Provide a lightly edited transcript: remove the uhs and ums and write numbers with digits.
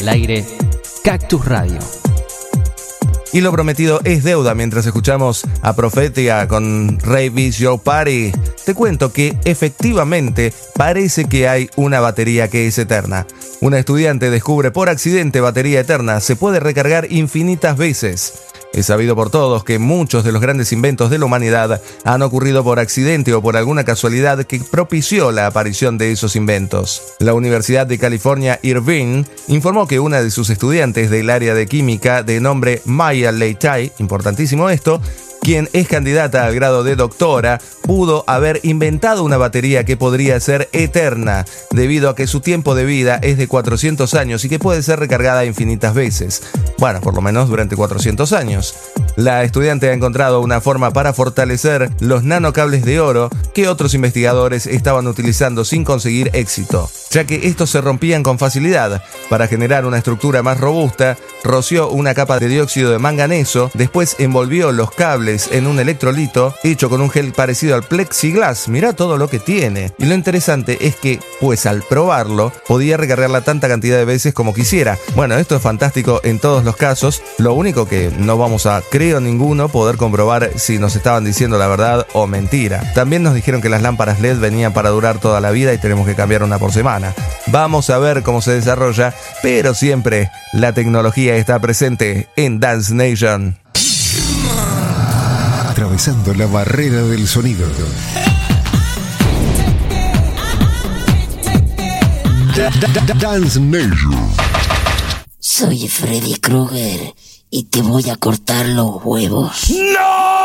al aire Cactus Radio. Y lo prometido es deuda. Mientras escuchamos a Prophetia con Rave Is Your Party, te cuento que efectivamente parece que hay una batería que es eterna. Una estudiante descubre por accidente batería eterna. Se puede recargar infinitas veces. Es sabido por todos que muchos de los grandes inventos de la humanidad han ocurrido por accidente o por alguna casualidad que propició la aparición de esos inventos. La Universidad de California, Irvine, informó que una de sus estudiantes del área de química de nombre Maya Leitai, importantísimo esto, quien es candidata al grado de doctora, pudo haber inventado una batería que podría ser eterna, debido a que su tiempo de vida es de 400 años y que puede ser recargada infinitas veces. Bueno, por lo menos durante 400 años. La estudiante ha encontrado una forma para fortalecer los nanocables de oro que otros investigadores estaban utilizando sin conseguir éxito, ya que estos se rompían con facilidad. Para generar una estructura más robusta, roció una capa de dióxido de manganeso, después envolvió los cables en un electrolito hecho con un gel parecido al plexiglas. Mirá todo lo que tiene. Y lo interesante es que, pues al probarlo, podía recargarla tanta cantidad de veces como quisiera. Bueno, esto es fantástico en todos los casos. Lo único que no vamos a, creo ninguno, poder comprobar si nos estaban diciendo la verdad o mentira. También nos dijeron que las lámparas LED venían para durar toda la vida y tenemos que cambiar una por semana. Vamos a ver cómo se desarrolla, pero siempre la tecnología está presente en Dance Nation. Atravesando la barrera del sonido. Dance Nation. Soy Freddy Krueger y te voy a cortar los huevos. ¡No!